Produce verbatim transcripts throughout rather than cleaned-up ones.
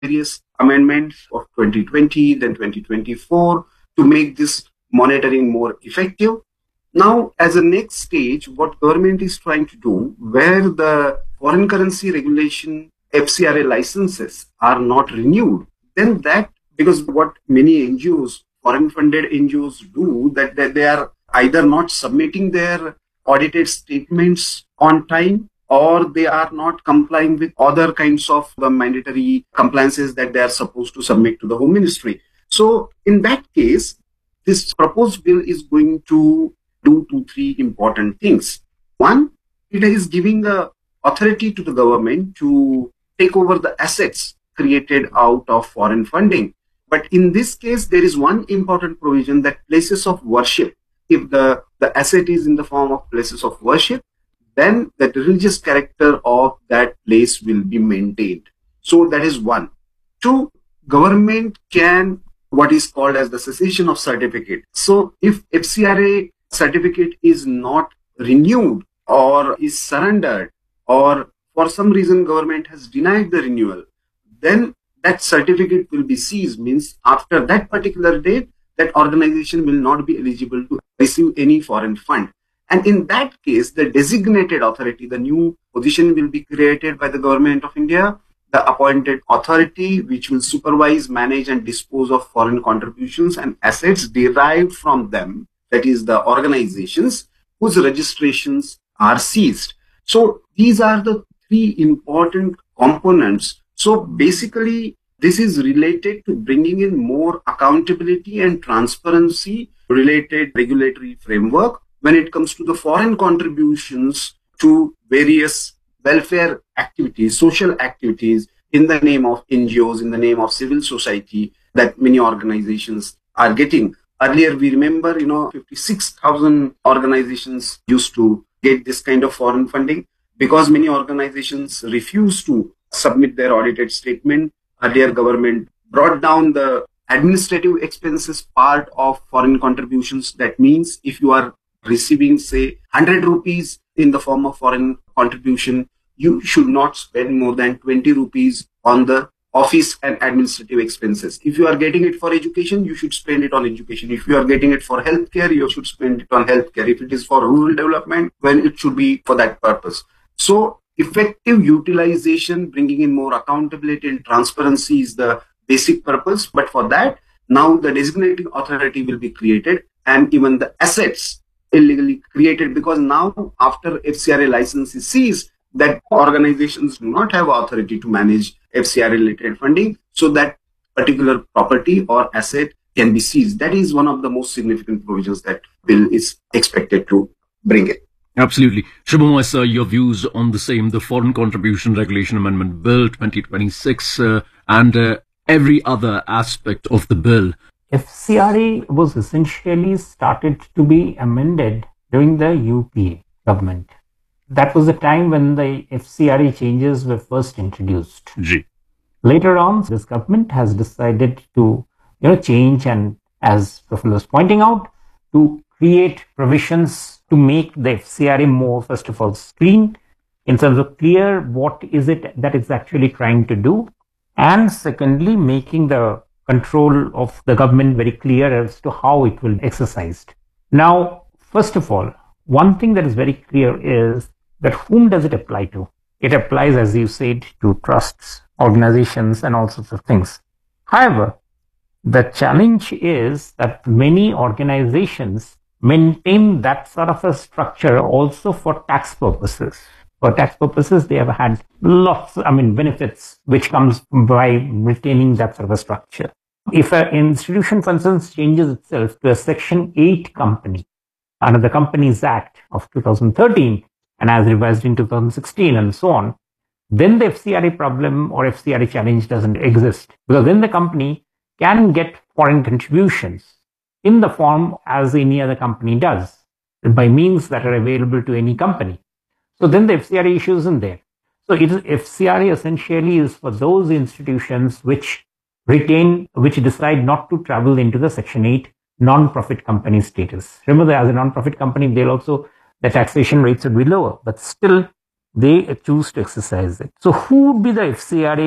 various amendments of twenty twenty, then twenty twenty-four to make this monitoring more effective. Now, as a next stage, what government is trying to do, where the foreign currency regulation F C R A licenses are not renewed, then that, because what many N G Os, foreign funded N G Os do, that, that they are either not submitting their audited statements on time, or they are not complying with other kinds of the mandatory compliances that they are supposed to submit to the Home Ministry. So in that case, this proposed bill is going to do two, three important things. One, it is giving the authority to the government to take over the assets created out of foreign funding. But in this case, there is one important provision that places of worship, if the, the asset is in the form of places of worship, then the religious character of that place will be maintained. So that is one. Two, government can, what is called as the cessation of certificate. So if F C R A certificate is not renewed or is surrendered, or for some reason government has denied the renewal, then that certificate will be seized. Means after that particular date, that organization will not be eligible to receive any foreign fund. And in that case, the designated authority, the new position will be created by the government of India, the appointed authority which will supervise, manage and dispose of foreign contributions and assets derived from them, that is the organizations whose registrations are seized. So these are the three important components. So basically, this is related to bringing in more accountability and transparency related regulatory framework when it comes to the foreign contributions to various welfare activities, social activities in the name of N G Os, in the name of civil society that many organizations are getting. Earlier, we remember, you know, fifty-six thousand organizations used to get this kind of foreign funding because many organizations refused to submit their audited statement. Earlier, government brought down the administrative expenses part of foreign contributions. That means if you are receiving, say, one hundred rupees in the form of foreign contribution, you should not spend more than twenty rupees on the office and administrative expenses. If you are getting it for education, you should spend it on education. If you are getting it for healthcare, you should spend it on healthcare. If it is for rural development, then it should be for that purpose. So effective utilization, bringing in more accountability and transparency is the basic purpose. But for that, now the designating authority will be created, and even the assets illegally created, because now after F C R A license is seized, that organizations do not have authority to manage F C R A related funding, so that particular property or asset can be seized. That is one of the most significant provisions that bill is expected to bring in. Absolutely. Shubhamoy, sir, your views on the same, the Foreign Contribution Regulation Amendment Bill twenty twenty-six uh, and uh, every other aspect of the bill. F C R A was essentially started to be amended during the U P A government. That was the time when the F C R A changes were first introduced. Gee. Later on, this government has decided to, you know, change and, as Professor was pointing out, to create provisions to make the F C R A more, first of all, clean, in terms of clear what is it that it's actually trying to do, and secondly, making the control of the government very clear as to how it will be exercised. Now, first of all, one thing that is very clear is that whom does it apply to? It applies, as you said, to trusts, organizations, and all sorts of things. However, the challenge is that many organizations maintain that sort of a structure also for tax purposes. For tax purposes, they have had lots, I mean, benefits which comes by retaining that sort of a structure. If an institution, for instance, changes itself to a Section eight company under the Companies Act of two thousand thirteen and as revised in two thousand sixteen and so on, then the F C R A problem or F C R A challenge doesn't exist, because then the company can get foreign contributions in the form as any other company does, by means that are available to any company. So then the F C R A issue isn't there. So it is, F C R A essentially is for those institutions which retain, which decide not to travel into the Section eight non-profit company status. Remember, as a non-profit company, they'll also, the taxation rates would be lower, but still they choose to exercise it. So who would be the F C R A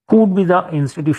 who would be the institution